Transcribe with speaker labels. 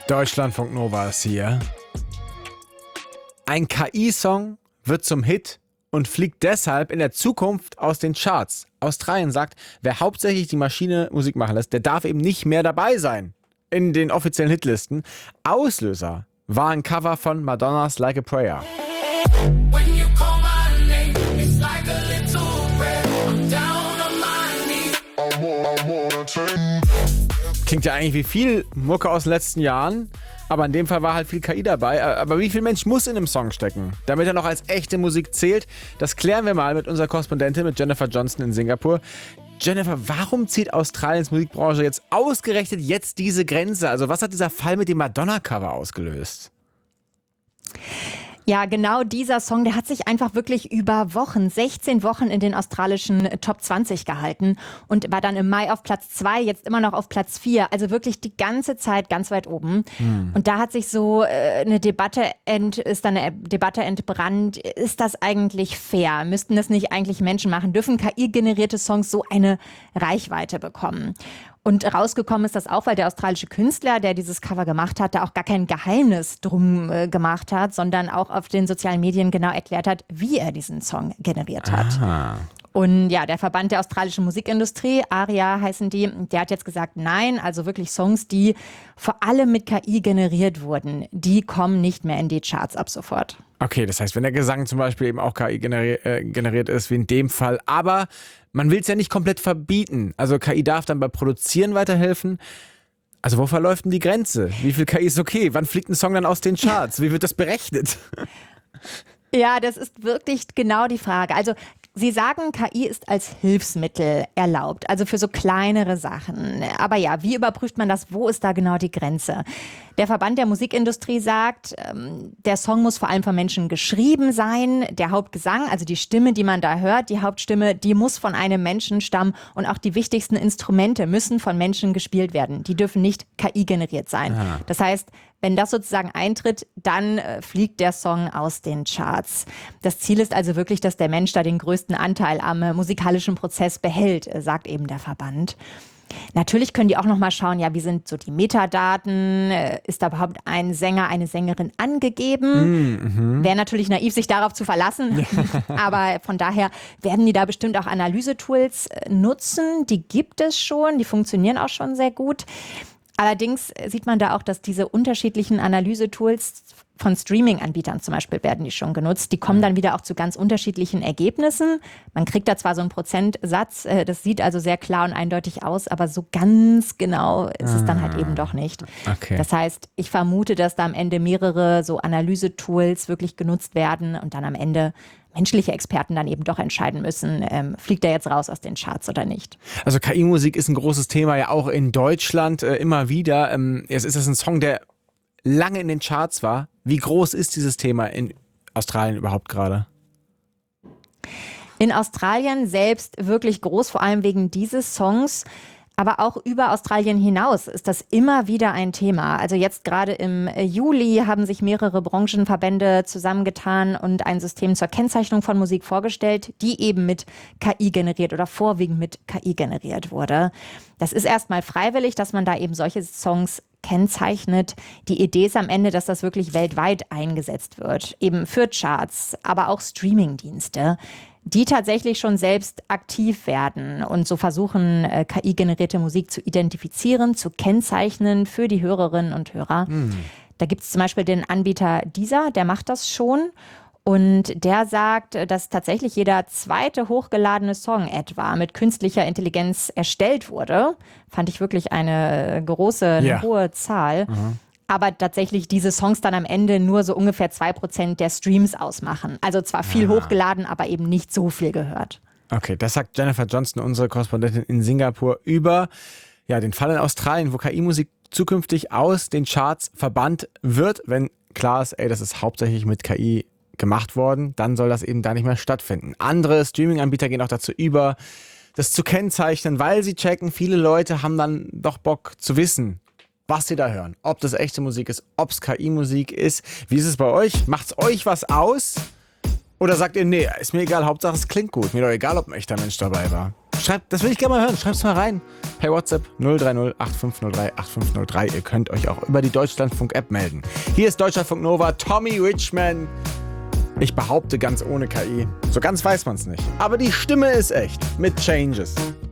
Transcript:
Speaker 1: Deutschlandfunk Nova ist hier. Ein KI-Song wird zum Hit und fliegt deshalb in der Zukunft aus den Charts. Australien sagt, wer hauptsächlich die Maschine Musik machen lässt, der darf eben nicht mehr dabei sein in den offiziellen Hitlisten. Auslöser war ein Cover von Madonnas Like a Prayer. Klingt ja eigentlich wie viel Mucke aus den letzten Jahren, aber in dem Fall war halt viel KI dabei. Aber wie viel Mensch muss in einem Song stecken, damit er noch als echte Musik zählt? Das klären wir mal mit unserer Korrespondentin, mit Jennifer Johnston in Singapur. Jennifer, warum zieht Australiens Musikbranche jetzt ausgerechnet diese Grenze? Also was hat dieser Fall mit dem Madonna-Cover ausgelöst?
Speaker 2: Ja, genau dieser Song, der hat sich einfach wirklich über Wochen, 16 Wochen in den australischen Top 20 gehalten und war dann im Mai auf Platz 2, jetzt immer noch auf Platz 4. Also wirklich die ganze Zeit ganz weit oben. Und da hat sich so eine Debatte entbrannt. Ist das eigentlich fair? Müssten das nicht eigentlich Menschen machen? Dürfen KI-generierte Songs so eine Reichweite bekommen? Und rausgekommen ist das auch, weil der australische Künstler, der dieses Cover gemacht hat, da auch gar kein Geheimnis drum gemacht hat, sondern auch auf den sozialen Medien genau erklärt hat, wie er diesen Song generiert hat.
Speaker 1: Aha.
Speaker 2: Und ja, der Verband der australischen Musikindustrie, ARIA heißen die, der hat jetzt gesagt, nein, also wirklich Songs, die vor allem mit KI generiert wurden, die kommen nicht mehr in die Charts ab sofort.
Speaker 1: Okay, das heißt, wenn der Gesang zum Beispiel eben auch KI generiert ist, wie in dem Fall, aber man will es ja nicht komplett verbieten. Also KI darf dann beim Produzieren weiterhelfen. Also wo verläuft denn die Grenze? Wie viel KI ist okay? Wann fliegt ein Song dann aus den Charts? Wie wird das berechnet?
Speaker 2: Ja, das ist wirklich genau die Frage. Also Sie sagen, KI ist als Hilfsmittel erlaubt, also für so kleinere Sachen. Aber ja, wie überprüft man das? Wo ist da genau die Grenze? Der Verband der Musikindustrie sagt, der Song muss vor allem von Menschen geschrieben sein. Der Hauptgesang, also die Stimme, die man da hört, die Hauptstimme, die muss von einem Menschen stammen. Und auch die wichtigsten Instrumente müssen von Menschen gespielt werden. Die dürfen nicht KI-generiert sein. Aha. Das heißt, wenn das sozusagen eintritt, dann fliegt der Song aus den Charts. Das Ziel ist also wirklich, dass der Mensch da den größten Anteil am musikalischen Prozess behält, sagt eben der Verband. Natürlich können die auch noch mal schauen, ja, wie sind so die Metadaten? Ist da überhaupt ein Sänger, eine Sängerin angegeben? Wäre natürlich naiv, sich darauf zu verlassen. Aber von daher werden die da bestimmt auch Analysetools nutzen. Die gibt es schon, die funktionieren auch schon sehr gut. Allerdings sieht man da auch, dass diese unterschiedlichen Analysetools von Streaming-Anbietern zum Beispiel werden die schon genutzt. Die kommen dann wieder auch zu ganz unterschiedlichen Ergebnissen. Man kriegt da zwar so einen Prozentsatz, das sieht also sehr klar und eindeutig aus, aber so ganz genau ist es dann halt eben doch nicht.
Speaker 1: Okay.
Speaker 2: Das heißt, ich vermute, dass da am Ende mehrere so Analysetools wirklich genutzt werden und dann am Ende menschliche Experten dann eben doch entscheiden müssen, fliegt er jetzt raus aus den Charts oder nicht.
Speaker 1: Also KI-Musik ist ein großes Thema, ja auch in Deutschland immer wieder. Jetzt ist das ein Song, der lange in den Charts war. Wie groß ist dieses Thema in Australien überhaupt gerade?
Speaker 2: In Australien selbst wirklich groß, vor allem wegen dieses Songs. Aber auch über Australien hinaus ist das immer wieder ein Thema. Also jetzt gerade im Juli haben sich mehrere Branchenverbände zusammengetan und ein System zur Kennzeichnung von Musik vorgestellt, die eben mit KI generiert oder vorwiegend mit KI generiert wurde. Das ist erstmal freiwillig, dass man da eben solche Songs kennzeichnet. Die Idee ist am Ende, dass das wirklich weltweit eingesetzt wird, eben für Charts, aber auch Streamingdienste, die tatsächlich schon selbst aktiv werden und so versuchen, KI-generierte Musik zu identifizieren, zu kennzeichnen für die Hörerinnen und Hörer. Da gibt es zum Beispiel den Anbieter Deezer, der macht das schon. Und der sagt, dass tatsächlich jeder zweite hochgeladene Song etwa mit künstlicher Intelligenz erstellt wurde. Fand ich wirklich eine hohe Zahl. Aber tatsächlich diese Songs dann am Ende nur so ungefähr 2% der Streams ausmachen. Also zwar viel hochgeladen, aber eben nicht so viel gehört.
Speaker 1: Okay, das sagt Jennifer Johnston, unsere Korrespondentin in Singapur, über den Fall in Australien, wo KI-Musik zukünftig aus den Charts verbannt wird. Wenn klar ist, das ist hauptsächlich mit KI gemacht worden, dann soll das eben da nicht mehr stattfinden. Andere Streaming-Anbieter gehen auch dazu über, das zu kennzeichnen, weil sie checken, viele Leute haben dann doch Bock zu wissen, was sie da hören. Ob das echte Musik ist, ob es KI-Musik ist. Wie ist es bei euch? Macht's euch was aus? Oder sagt ihr, nee, ist mir egal, Hauptsache es klingt gut. Mir doch egal, ob ein echter Mensch dabei war. Das will ich gerne mal hören. Schreibt's mal rein. Per WhatsApp 030 8503 8503. Ihr könnt euch auch über die Deutschlandfunk-App melden. Hier ist Deutschlandfunk Nova, Tommy Richman. Ich behaupte ganz ohne KI. So ganz weiß man's nicht. Aber die Stimme ist echt. Mit Changes.